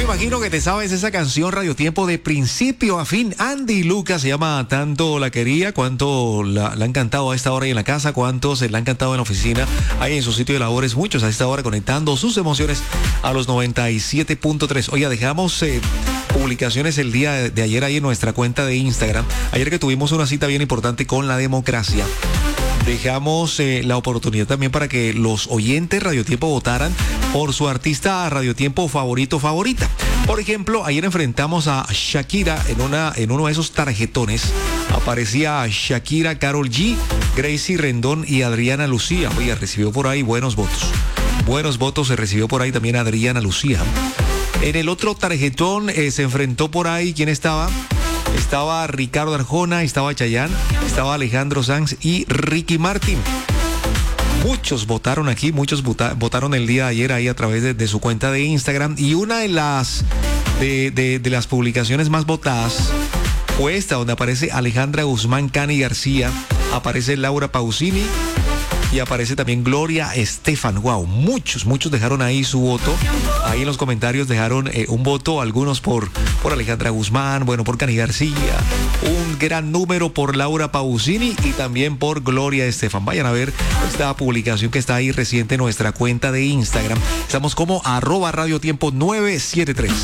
imagino que te sabes esa canción Radio Tiempo de principio a fin. Andy Lucas se llama Tanto la quería, cuánto la han cantado a esta hora ahí en la casa, cuántos se la han cantado en la oficina, ahí en su sitio de labores, muchos a esta hora conectando sus emociones a los 97.3. Oiga, dejamos publicaciones el día de ayer ahí en nuestra cuenta de Instagram. Ayer que tuvimos una cita bien importante con la democracia. Dejamos la oportunidad también para que los oyentes Radio Tiempo votaran por su artista Radio Tiempo favorita. Por ejemplo, ayer enfrentamos a Shakira en uno de esos tarjetones. Aparecía Shakira, Karol G, Gracie Rendón y Adriana Lucía. Oiga, recibió por ahí buenos votos. Buenos votos se recibió por ahí también Adriana Lucía. En el otro tarjetón se enfrentó por ahí, ¿quién estaba? Estaba Ricardo Arjona, estaba Chayanne, estaba Alejandro Sanz y Ricky Martin. Muchos votaron aquí, muchos votaron el día de ayer ahí a través de su cuenta de Instagram. Y una de las publicaciones más votadas fue esta, donde aparece Alejandra Guzmán, Cani García, aparece Laura Pausini y aparece también Gloria Estefan. Wow, muchos dejaron ahí su voto. Ahí en los comentarios dejaron un voto, algunos por Alejandra Guzmán, bueno, por Cani García, un gran número por Laura Pausini y también por Gloria Estefan. Vayan a ver esta publicación que está ahí reciente en nuestra cuenta de Instagram. Estamos como @radiotiempo 973.